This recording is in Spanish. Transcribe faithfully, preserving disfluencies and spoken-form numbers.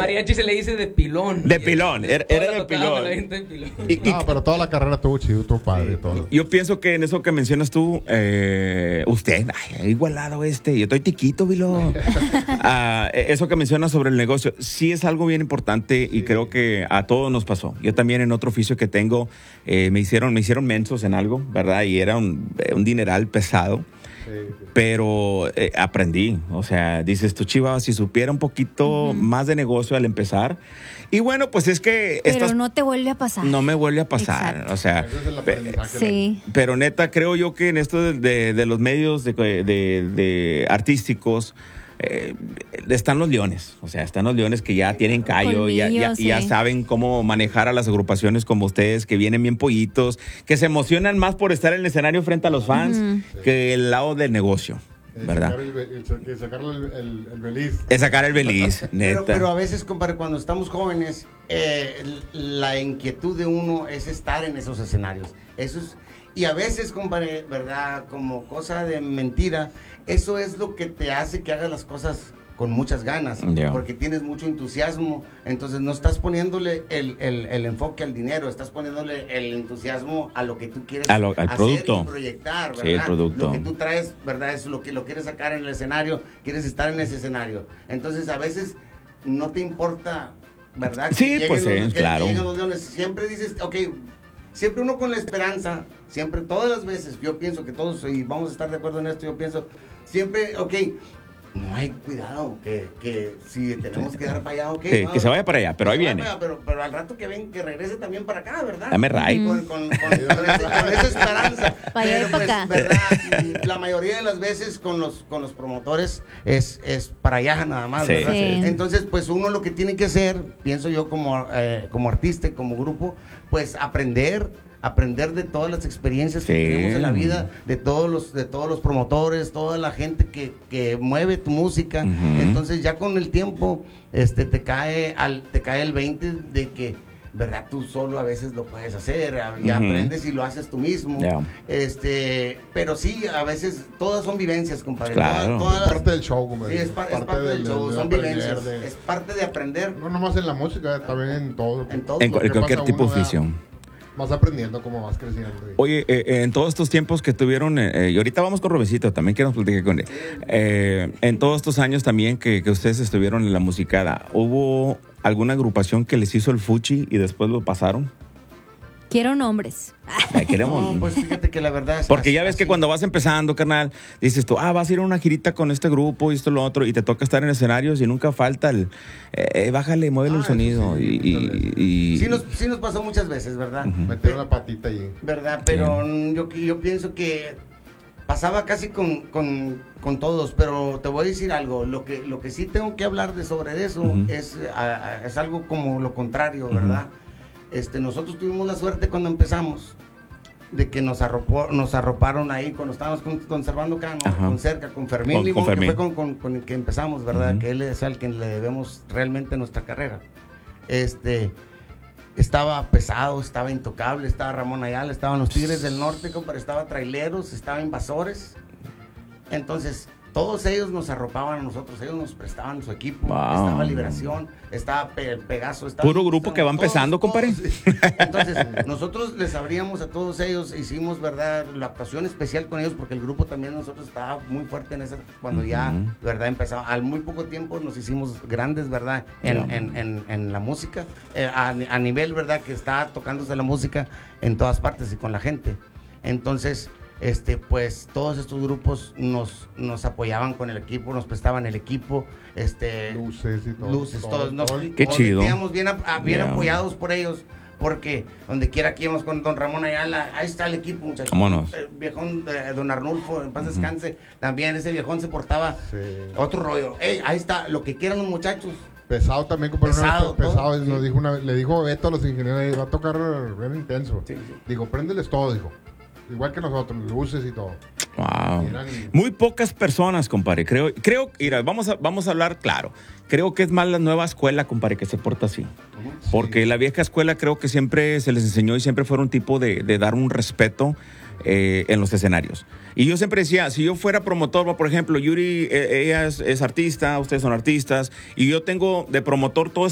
mariachi se le dice de pilón. De pilón, era, era de tocaba, pilón. de pilón. Y, y, No, pero toda la carrera estuvo chido, estuvo padre. Todo. yo pienso que en eso que mencionas tú, eh, usted, ay, igualado este, yo estoy tiquito, Vilo. Ah, eso que mencionas sobre el negocio, sí es algo bien importante y Sí. creo que a todos nos pasó. Yo también en otro oficio que tengo, eh, me hicieron me hicieron mensos en algo, ¿verdad? Y era un, un dineral pesado. Sí, sí. Pero eh, aprendí, o sea, dices tú, Chiva, si supiera un poquito uh-huh. más de negocio al empezar. Y bueno, pues es que... Pero estas, no te vuelve a pasar. No me vuelve a pasar, Exacto. o sea... Ese es el aprendizaje. Sí. Pero neta, creo yo que en esto de, de, de los medios de, de, de artísticos... Eh, están los leones, o sea, están los leones que ya tienen callo y ya, ya, sí. ya saben cómo manejar a las agrupaciones como ustedes, que vienen bien pollitos, que se emocionan más por estar en el escenario frente a los fans Uh-huh. que el lado del negocio, Eh, ¿verdad? Sacar el, el, el, sacarle el, el, el beliz. Es sacar el beliz, neta. Pero, pero a veces, compadre, cuando estamos jóvenes, eh, la inquietud de uno es estar en esos escenarios. Eso es, y a veces, compadre, ¿verdad? Como cosa de mentira, eso es lo que te hace que hagas las cosas con muchas ganas, yeah. porque tienes mucho entusiasmo, entonces no estás poniéndole el, el, el enfoque al dinero, estás poniéndole el entusiasmo a lo que tú quieres a lo, al hacer producto. y proyectar, ¿verdad? Sí, el producto. Lo que tú traes, ¿verdad? Es lo que lo quieres sacar en el escenario, quieres estar en ese escenario. Entonces, a veces no te importa, ¿verdad? Que Sí, lleguen pues los- sí, que claro. lleguen los leones. Siempre dices, ok, siempre uno con la esperanza, siempre, todas las veces, yo pienso que todos, y vamos a estar de acuerdo en esto, yo pienso, siempre, ok, no hay cuidado, que, que si tenemos que dar para allá, ok. Sí, no, que se vaya para allá, pero ahí que se vaya viene. para allá, Pero, pero al rato que ven, que regrese también para acá, ¿verdad? Dame right. Con, con, con, con esa, con esa esperanza. Pa' allá y Pero, pa' pues, acá. ¿verdad? La mayoría de las veces con los, con los promotores es, es para allá nada más, Sí. ¿verdad? Sí. Entonces, pues uno lo que tiene que hacer, pienso yo como, eh, como artista y como grupo, pues aprender, aprender de todas las experiencias que Sí. tenemos en la vida, de todos los, de todos los promotores, toda la gente que, que mueve tu música. Ujú. Entonces ya con el tiempo, este, te cae al, te cae el veinte de que, verdad, tú solo a veces lo puedes hacer, y Ujú. aprendes y lo haces tú mismo. Ya. Este, pero sí, a veces todas son vivencias, compadre. Claro. Todas- todas Es las- parte del show, como Sí, es, par- es parte del show, de son aprender, vivencias, de- es parte de aprender No nomás en la música, también en todo. en todo. En, cu- en ¿Qué cualquier pasa tipo de uno, oficio. Vas aprendiendo cómo vas creciendo. y- Oye, eh, eh, en todos estos tiempos que tuvieron, eh, y ahorita vamos con Robecito, también quiero platicar con él. Eh, en todos estos años también que, que ustedes estuvieron en la musicada, ¿hubo alguna agrupación que les hizo el fuchi y después lo pasaron? Quiero nombres. Ay, queremos. No, pues fíjate que la verdad es Porque así- ya ves que así. cuando vas empezando, carnal, dices tú, ah, vas a ir a una girita con este grupo y esto lo otro, y te toca estar en escenarios y nunca falta el, eh, bájale, muévele Ah, el eso sonido. sí, y, muchas veces. y- y- Sí nos, sí nos pasó muchas veces, ¿verdad? Meter una patita ahí. ¿Verdad? Pero mm, yo, yo pienso que pasaba casi con, con, con todos, pero te voy a decir algo, lo que, lo que sí tengo que hablar de sobre eso Ujú. es, a- a- es algo como lo contrario, ¿verdad? Este, nosotros tuvimos la suerte cuando empezamos de que nos arropó, nos arroparon ahí cuando estábamos con, conservando Cano, Ajá. con cerca, con Fermín Con- con Limón, Fermín. que fue con, con- con el que empezamos, ¿verdad? Ujú. Que él es al que le debemos realmente nuestra carrera. Este, estaba pesado, estaba intocable, estaba Ramón Ayala, estaban los Tigres del Norte, compadre, estaba Traileros, estaba Invasores. Entonces, todos ellos nos arropaban a nosotros, ellos nos prestaban su equipo, Wow. estaba Liberación, estaba Pe- Pegaso, estaba... Puro grupo que va todos, empezando, todos, compadre. sí. Entonces, nosotros les abríamos a todos ellos, hicimos, ¿verdad?, la actuación especial con ellos, porque el grupo también nosotros estaba muy fuerte en esa, cuando ya, Ujú. ¿verdad?, empezaba. Al muy poco tiempo nos hicimos grandes, ¿verdad?, en, Ya. en, en, en la música, eh, a, a nivel, ¿verdad?, que está tocándose la música en todas partes y con la gente. Entonces, este, pues todos estos grupos nos, nos apoyaban con el equipo, nos prestaban el equipo, este, Luces y todo. luces, todo, todos, nos, todo. Qué nos chido. sentíamos bien, ap- a- bien Yeah. apoyados por ellos, porque donde quiera que íbamos con don Ramón Ayala, ahí está el equipo, muchachos. Vámonos. El viejón, eh, don Arnulfo, en paz descanse, también ese viejón se portaba Sí. otro rollo. Ey, ahí está, lo que quieran los muchachos. Pesado también, compadre. Una Pesado, vez, pesado, todo, nos sí. dijo una vez- le dijo Beto a los ingenieros, va a tocar bien intenso. Sí, sí. Digo, préndeles todo, dijo. Igual que nosotros, luces y todo. Wow. Eran- Muy pocas personas, compadre. Creo, creo, mira, vamos a, vamos a hablar claro. Creo que es más la nueva escuela, compadre, que se porta así. Porque la vieja escuela creo que siempre se les enseñó y siempre fueron un tipo de, de dar un respeto eh, en los escenarios. Y yo siempre decía, si yo fuera promotor, por ejemplo, Yuri, eh, ella es, es artista, ustedes son artistas, y yo tengo de promotor todo